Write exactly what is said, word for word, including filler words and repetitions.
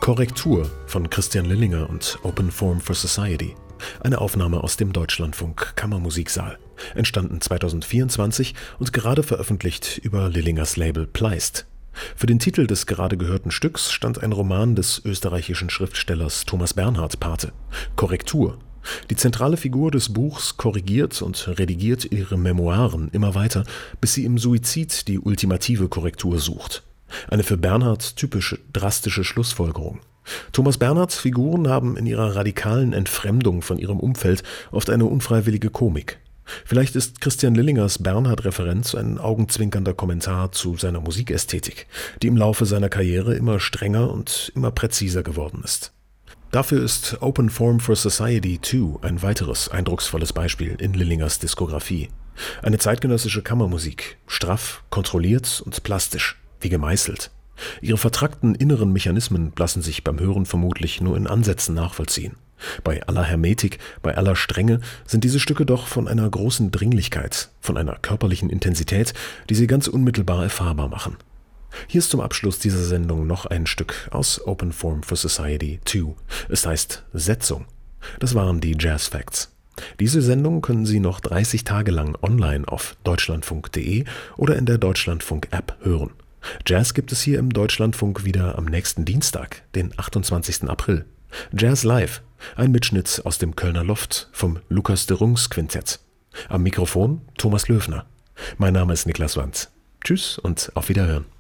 Korrektur von Christian Lillinger und Open Form for Society. Eine Aufnahme aus dem Deutschlandfunk Kammermusiksaal. Entstanden zweitausendvierundzwanzig und gerade veröffentlicht über Lillingers Label Pleist. Für den Titel des gerade gehörten Stücks stand ein Roman des österreichischen Schriftstellers Thomas Bernhard Pate. Korrektur. Die zentrale Figur des Buchs korrigiert und redigiert ihre Memoiren immer weiter, bis sie im Suizid die ultimative Korrektur sucht. Eine für Bernhard typische drastische Schlussfolgerung. Thomas Bernhards Figuren haben in ihrer radikalen Entfremdung von ihrem Umfeld oft eine unfreiwillige Komik. Vielleicht ist Christian Lillingers Bernhard-Referenz ein augenzwinkernder Kommentar zu seiner Musikästhetik, die im Laufe seiner Karriere immer strenger und immer präziser geworden ist. Dafür ist Open Form for Society zwei ein weiteres eindrucksvolles Beispiel in Lillingers Diskografie. Eine zeitgenössische Kammermusik, straff, kontrolliert und plastisch, wie gemeißelt. Ihre vertrackten inneren Mechanismen lassen sich beim Hören vermutlich nur in Ansätzen nachvollziehen. Bei aller Hermetik, bei aller Strenge sind diese Stücke doch von einer großen Dringlichkeit, von einer körperlichen Intensität, die sie ganz unmittelbar erfahrbar machen. Hier ist zum Abschluss dieser Sendung noch ein Stück aus Open Form for Society zwei. Es heißt Setzung. Das waren die Jazz Facts. Diese Sendung können Sie noch dreißig Tage lang online auf deutschlandfunk punkt de oder in der Deutschlandfunk-App hören. Jazz gibt es hier im Deutschlandfunk wieder am nächsten Dienstag, den achtundzwanzigsten April. Jazz Live, ein Mitschnitt aus dem Kölner Loft vom Lukas de Rungs Quintett. Am Mikrofon Thomas Löfner. Mein Name ist Niklas Wanz. Tschüss und auf Wiederhören.